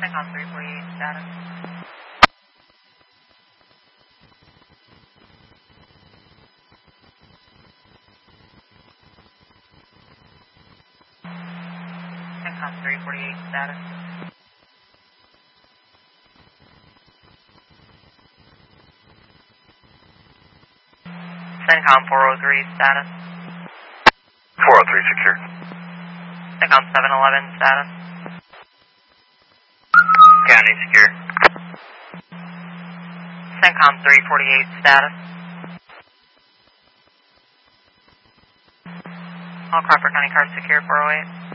CENTCOM 348 status. CENTCOM 348 status. CENTCOM 403 status. 403 secure. CENTCOM 711 status. County secure. CENTCOM 348 status. All Crawford County cars secure 408.